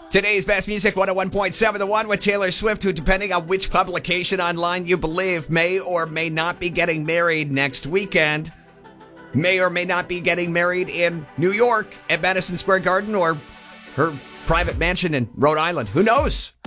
Today's best music, 101.7 The One with Taylor Swift, who, depending on which publication online you believe, may or may not be getting married next weekend. May or may not be getting married in New York at Madison Square Garden or her private mansion in Rhode Island. Who knows?